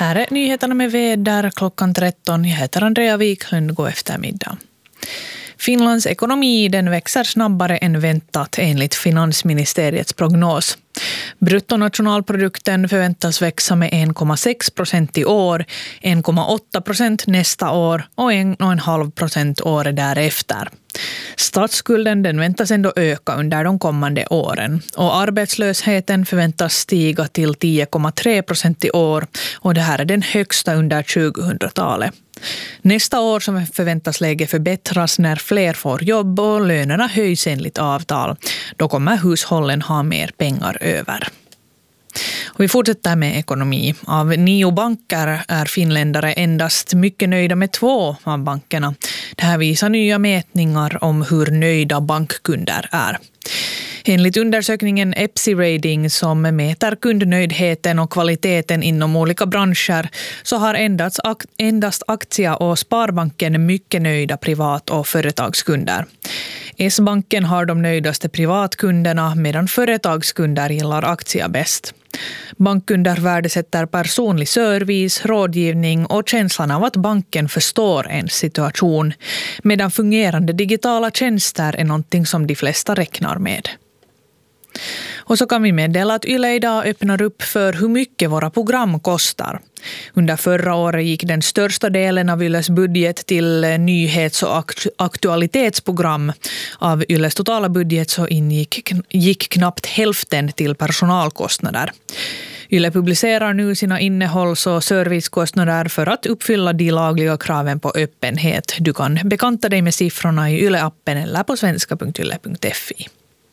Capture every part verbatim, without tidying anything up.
Här är nyheterna med väder klockan tretton. Jag heter Andrea Wiklund. God eftermiddag. Finlands ekonomi den växer snabbare än väntat enligt finansministeriets prognos. Bruttonationalprodukten förväntas växa med en komma sex procent i år, en komma åtta procent nästa år och en komma fem procent året därefter. Statsskulden den väntas ändå öka under de kommande åren och arbetslösheten förväntas stiga till tio komma tre procent i år och det här är den högsta under tjugohundratalet. Nästa år så förväntas läget förbättras när fler får jobb och lönerna höjs enligt avtal. Då kommer hushållen ha mer pengar över. Och vi fortsätter med ekonomi. Av nio banker är finländare endast mycket nöjda med två av bankerna. Det här visar nya mätningar om hur nöjda bankkunder är. Enligt undersökningen Epsi Rating som mäter kundnöjdheten och kvaliteten inom olika branscher så har endast, endast Aktia och Sparbanken mycket nöjda privat- och företagskunder. S-banken har de nöjdaste privatkunderna medan företagskunder gillar Aktia bäst. Bankkunder värdesätter personlig service, rådgivning och känslan av att banken förstår en situation, medan fungerande digitala tjänster är någonting som de flesta räknar med. Och så kan vi meddela att Yle idag öppnar upp för hur mycket våra program kostar. Under förra året gick den största delen av Yles budget till nyhets- och aktualitetsprogram. Av Yles totala budget så ingick gick knappt hälften till personalkostnader. Yle publicerar nu sina innehålls- och servicekostnader för att uppfylla de lagliga kraven på öppenhet. Du kan bekanta dig med siffrorna i Yle-appen eller på svenska punkt yle punkt fi.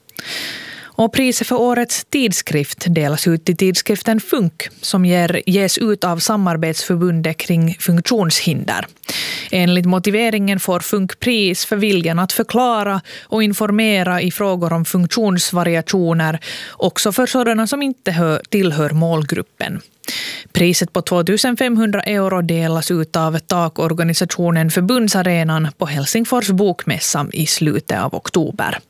Och priset för årets tidskrift delas ut i tidskriften Funk som ger, ges ut av samarbetsförbundet kring funktionshinder. Enligt motiveringen får Funk pris för viljan att förklara och informera i frågor om funktionsvariationer också för sådana som inte hör, tillhör målgruppen. Priset på tvåtusenfemhundra euro delas ut av takorganisationen Förbundsarenan på Helsingfors bokmässa i slutet av oktober.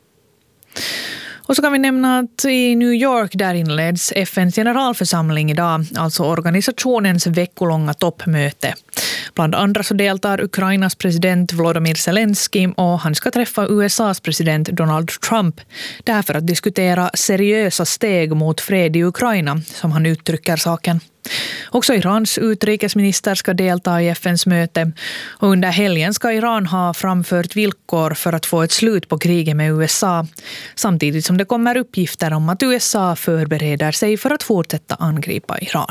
Och så kan vi nämna att i New York där inleds F N:s generalförsamling idag, alltså organisationens veckolånga toppmöte. Bland andra så deltar Ukrainas president Volodymyr Zelensky och han ska träffa U S A:s president Donald Trump. Därför att diskutera seriösa steg mot fred i Ukraina, som han uttrycker saken. Också Irans utrikesminister ska delta i F N:s möte och under helgen ska Iran ha framfört villkor för att få ett slut på kriget med U S A. Samtidigt som det kommer uppgifter om att U S A förbereder sig för att fortsätta angripa Iran.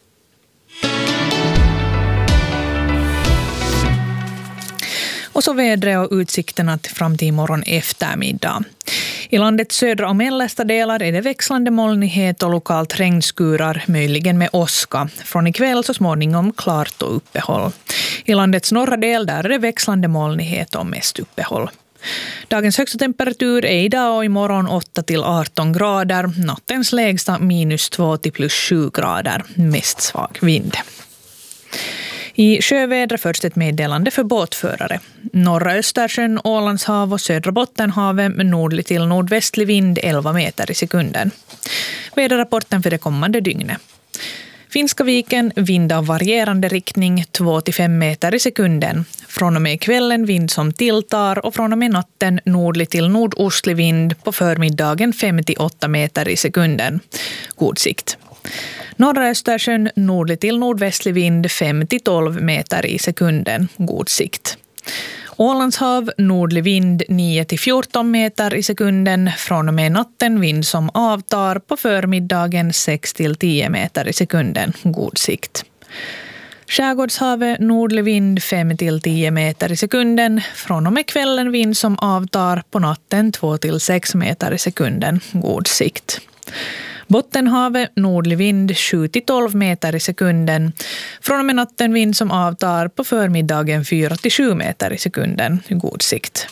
Och så vädret och utsikterna till fram till imorgon eftermiddag. I landets södra och mellersta delar är det växlande molnighet och lokalt regnskurar, möjligen med åska. Från ikväll så småningom klart och uppehåll. I landets norra del där är det växlande molnighet och mest uppehåll. Dagens högsta temperatur är idag och imorgon åtta till arton grader. Nattens lägsta minus två till plus sju grader. Mest svag vind. I sjövädret först ett meddelande för båtförare. Norra Östersjön, Ålandshav och södra Bottenhavet med nordlig till nordvästlig vind elva meter i sekunden. Väderrapporten för det kommande dygnet. Finska viken, vind av varierande riktning två till fem meter i sekunden. Från och med kvällen vind som tilltar och från och med natten nordlig till nordostlig vind på förmiddagen fem till åtta meter i sekunden. God sikt. Norra Östersjön nordlig till nordvästlig vind fem till tolv meter i sekunden. God sikt. Ålandshav nordlig vind nio till fjorton meter i sekunden. Från och med natten vind som avtar på förmiddagen sex till tio meter i sekunden. God sikt. Skärgårdshavet nordlig vind fem till tio meter i sekunden. Från och med kvällen vind som avtar på natten två till sex meter i sekunden. God sikt. Bottenhavet nordlig vind sju till tolv meter i sekunden. Från och med natten vind som avtar på förmiddagen fyra till sju meter i sekunden. God sikt.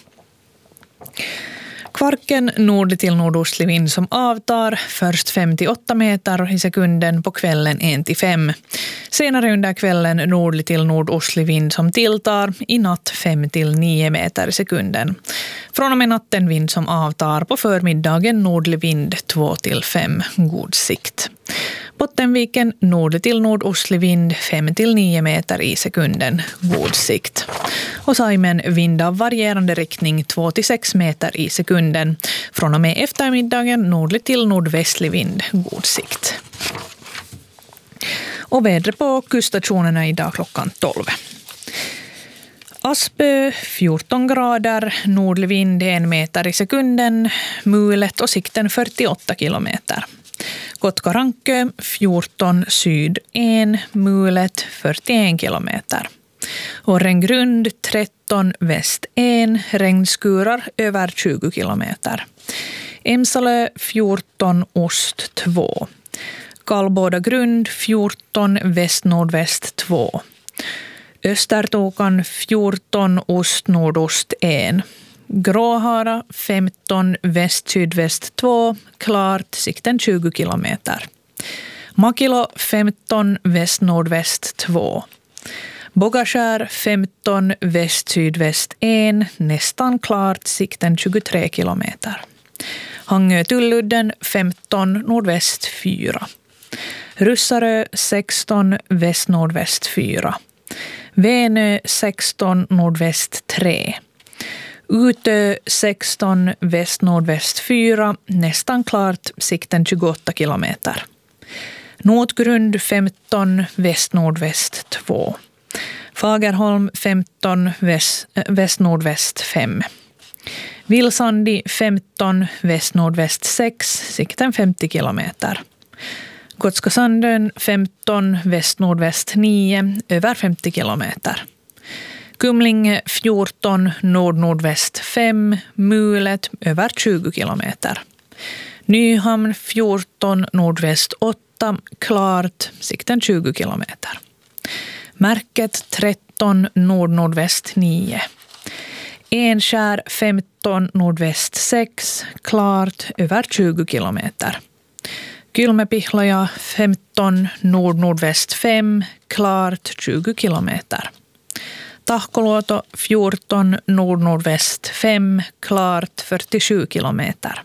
Kvarken nordlig till nordostlig vind som avtar, först fem till åtta meter i sekunden, på kvällen en till fem. Senare under kvällen nordlig till nordostlig vind som tilltar, i natt fem till nio meter i sekunden. Från och med natten vind som avtar, på förmiddagen nordlig vind två till fem, god sikt. Bottenviken nordlig till nordostlig vind fem till nio meter i sekunden, god sikt. Och Saimen vind av varierande riktning två till sex meter i sekunden. Från och med eftermiddagen nordlig till nordvästlig vind, god sikt. Och vädret på kuststationerna idag klockan tolv. Aspö fjorton grader, nordlig vind en meter i sekunden, mulet och sikten fyrtioåtta kilometer. Kotkarankö fjorton syd en, mulet fyrtioen kilometer. Och Rengrund tretton väst en, regnskurar över tjugo kilometer. Emsalö fjorton ost två. Kallbåda grund fjorton väst nordväst två. Östertokan fjorton ost nordost en. Gråhara femton väst sydväst två, klart sikten tjugo kilometer. Makilo femton väst nordväst två. Bogaskär femton väst sydväst en, nästan klart sikten tjugotre kilometer. Hangö Tulludden femton nordväst fyra. Russarö sexton väst nordväst fyra. Vänö sexton nordväst tre. Utö sexton väst nordväst fyra, nästan klart sikten tjugoåtta kilometer. Notgrund femton väst nordväst två. Fagerholm femton väst, väst nordväst fem. Vilsandi femton väst nordväst sex, sikten femtio kilometer. Gotska Sandön femton väst nordväst nio, över femtio kilometer. Kumlinge fjorton nord nordväst fem, mulet över tjugo kilometer. Nyhamn fjorton nordväst åtta, klart sikten tjugo kilometer. Märket tretton nord nordväst nio. Enskär femton nordväst sex, klart över tjugo kilometer. Kylmäpihlaja femton nord nordväst fem, klart tjugo kilometer. Tahkoluoto fjorton nord nordväst fem, klart fyrtiosju kilometer.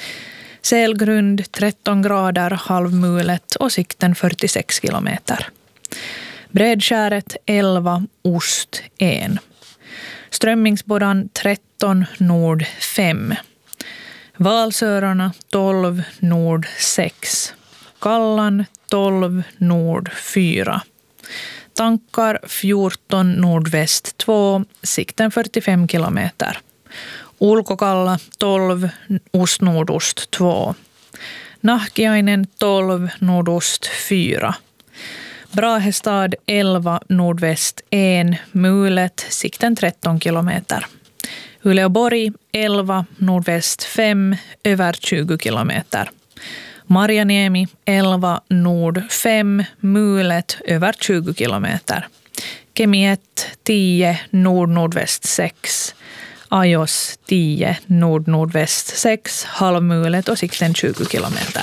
Sälgrund tretton grader, halvmulet och sikten fyrtiosex kilometer. Bredskäret elva, ost en. Strömmingsbodan tretton nord fem. Valsörarna tolv nord sex. Kallan tolv nord fyra. Tankar fjorton nordväst två, sikten fyrtiofem kilometer. Ulkokalla tolv ost nordost två. Nahkiainen tolv nordost fyra. Brahestad elva nordväst en, mulet sikten tretton kilometer. Uleåborg elva nordväst fem, över tjugo kilometer. Marjaniemi elva nord fem, mulet över tjugo kilometer. Kemi ett tio nord nordväst sex. Ajos tio nord nordväst sex, halvmulet och sikten tjugo kilometer.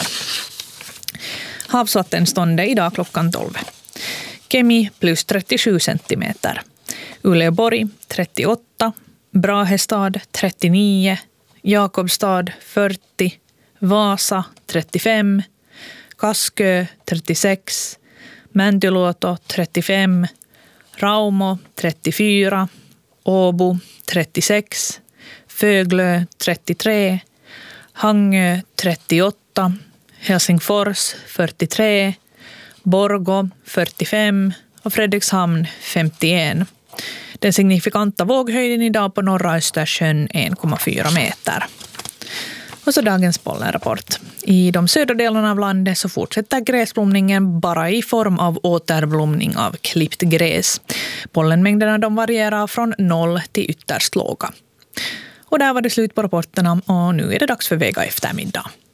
Havsvattenståndet idag klockan tolv. Kemi plus trettiosju centimeter. Uleåborg trettioåtta. Brahestad trettionio. Jakobstad fyrtio. Vasa trettiofem. Kaskö trettiosex. Mäntyluoto trettiofem. Raumo trettiofyra. Åbo trettiosex. Föglö trettiotre. Hangö trettioåtta. Helsingfors fyrtiotre. Borgå fyrtiofem och Fredrikshamn femtioen. Den signifikanta våghöjden idag på norra Östersjön en komma fyra meter. Och så dagens pollenrapport. I de södra delarna av landet så fortsätter gräsblomningen bara i form av återblomning av klippt gräs. Pollenmängderna de varierar från noll till ytterst låga. Och där var det slut på rapporterna och nu är det dags för Vega eftermiddag.